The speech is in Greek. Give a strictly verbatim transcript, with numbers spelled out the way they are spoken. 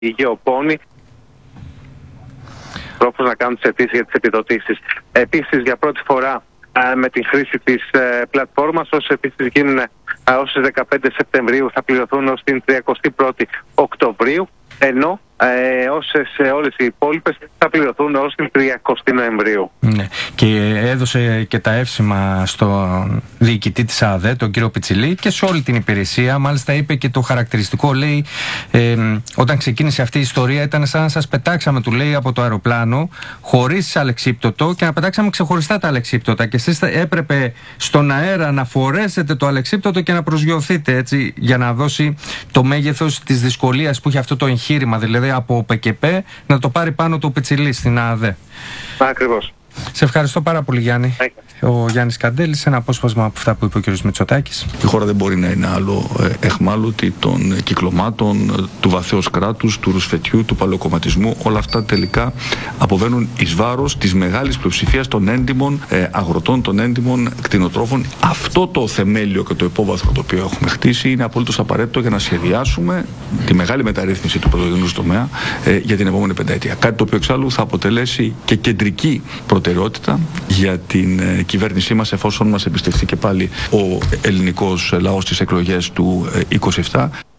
οι γεωπόνοι τρόπους να κάνουν τις αιτήσεις για τις επιδοτήσεις. Επίσης, για πρώτη φορά α, με τη χρήση της ε, πλατφόρμας, όσες επίσης γίνουν ως τις δεκαπέντε Σεπτεμβρίου θα πληρωθούν ως την τριακοστή πρώτη Οκτωβρίου, ενώ ε, όσες ε, όλες οι υπόλοιπες θα πληρωθούν ως την τριακοστή Νοεμβρίου. Ναι. Και έδωσε και τα εύσημα στον διοικητή της ΑΔΕ, τον κύριο Πιτσιλή, και σε όλη την υπηρεσία. Μάλιστα είπε και το χαρακτηριστικό, λέει, ε, όταν ξεκίνησε αυτή η ιστορία ήταν σαν να σας πετάξαμε, του λέει, από το αεροπλάνο χωρίς αλεξίπτωτο και να πετάξαμε ξεχωριστά τα αλεξίπτωτα και εσείς έπρεπε στον αέρα να φορέσετε το αλεξίπτωτο και να προσγειωθείτε, έτσι, για να δώσει το μέγεθος της δυσκολίας που είχε αυτό το εγχείρημα, δηλαδή από ΠΚΠ να το πάρει πάνω το Πιτσιλή στην ΑΔΕ. Ακριβώς. Σε ευχαριστώ πάρα πολύ, Γιάννη. Okay. Ο Γιάννης Καντέλης, ένα απόσπασμα από αυτά που είπε ο κ. Μητσοτάκης. Η χώρα δεν μπορεί να είναι άλλο εχμάλωτη των κυκλωμάτων, του βαθέως κράτους, του ρουσφετιού, του παλαιοκομματισμού. Όλα αυτά τελικά αποβαίνουν εις βάρος της μεγάλης πλειοψηφίας των έντιμων ε, αγροτών, των έντιμων κτηνοτρόφων. Αυτό το θεμέλιο και το υπόβαθρο το οποίο έχουμε χτίσει είναι απολύτως απαραίτητο για να σχεδιάσουμε τη μεγάλη μεταρρύθμιση του πρωτογενούς τομέα ε, για την επόμενη πενταετία. Κάτι το οποίο εξάλλου θα αποτελέσει και κεντρική προτεραιότητα για την ε, κυβέρνησή μας, εφόσον μας εμπιστευτεί και πάλι ο ελληνικός λαός στις εκλογές του είκοσι επτά.